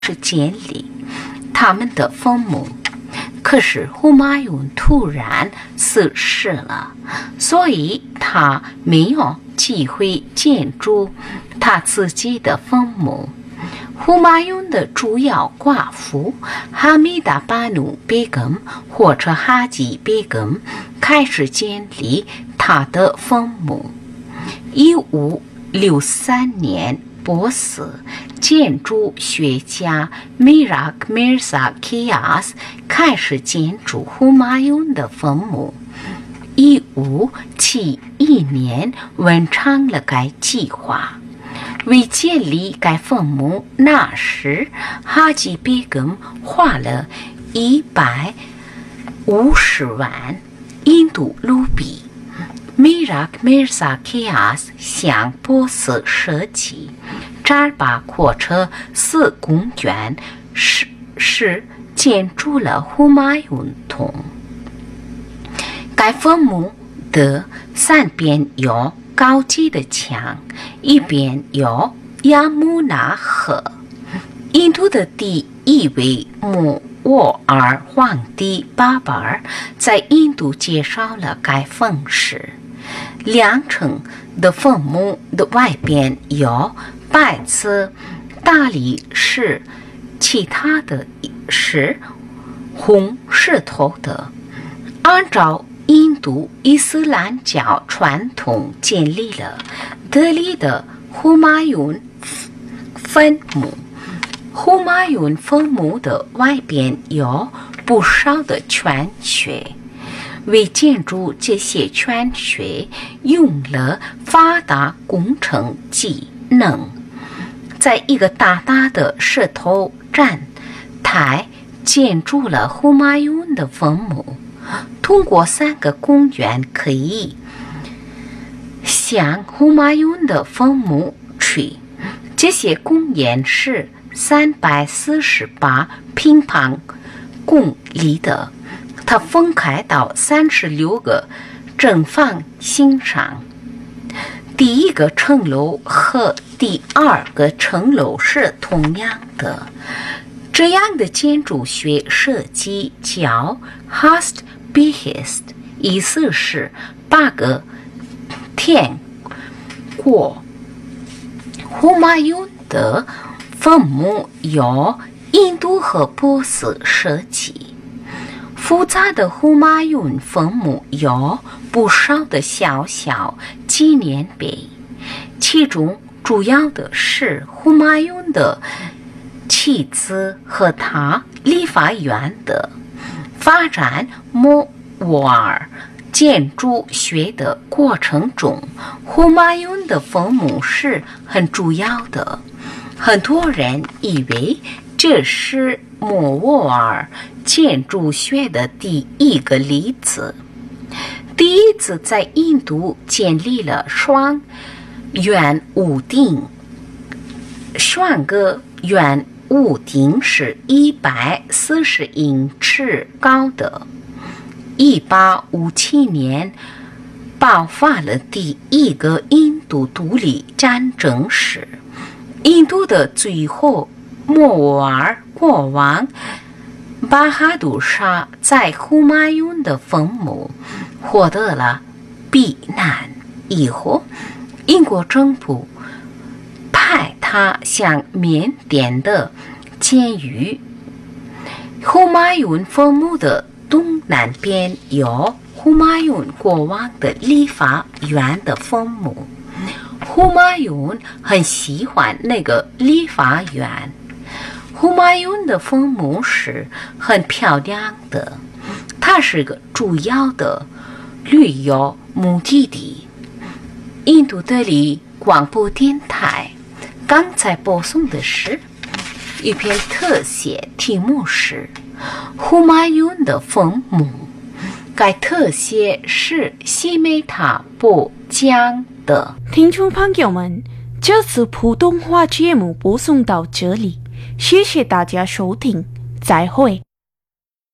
是建立他们的坟墓。可是胡马雍突然逝世了，所以他没有机会建筑他自己的坟墓。胡马雍的主要寡妇哈米达巴努贝根或者哈吉贝根开始建立他的坟墓。1563年，波斯建筑学家米拉克·米尔萨基亚斯开始建筑胡马雍的坟墓。1571年完成了该计划。为建立该坟墓，那时哈吉贝根花了150万印度卢比。米拉克·米尔萨基亚斯向波斯设计扎巴阔车4公园是建筑了胡马雍洞。该坟墓的3边有高级的墙，一边有亚穆纳河。印度的第一位穆沃尔皇帝巴巴尔在印度介绍了该坟时，2层的坟墓的外边有白色大理石，其他的是红石头的。按照印度伊斯兰教传统建立了德里的胡马雍坟墓。胡马雍坟墓的外边有不少的泉穴，为建筑这些泉穴用了发达工程技能，在一个大大的石头站台建筑了胡马雍的坟墓。通过3个公园可以向胡马雍的坟墓去，这些公园是348平方公里的，它分开到36个正方形上。第一个层楼和第2个层楼是同样的。这样的建筑学设计叫 Hast Behest， 意思是8个天国。胡马雍的坟墓由印度和波斯设计。复杂的胡马雍坟墓有不少的小小纪念碑，其中主要的是胡马雍的妻子和他理发院的。发展穆沃尔建筑学的过程中，胡马雍的坟墓是很主要的。很多人以为这是穆沃尔建筑学的第一个例子。第一次在印度建立了双圆屋顶，双个圆屋顶是140英尺高的。1857年爆发了第一个印度独立战争时，印度的最后穆沃尔国王巴哈杜沙在胡马雍的坟墓获得了避难。以后英国政府派他向缅甸的监狱。胡马雍坟墓的东南边有胡马雍国王的理发院的坟墓。胡马雍很喜欢那个理发院。胡马雍的坟墓是很漂亮的，它是个主要的旅游目的地。印度德里广播电台刚才播送的是一篇特写，题目是胡马雍的坟墓。该特写是西梅塔播讲的。 听众朋友们，这次普通话节目播送到这里，谢谢大家收听，再会。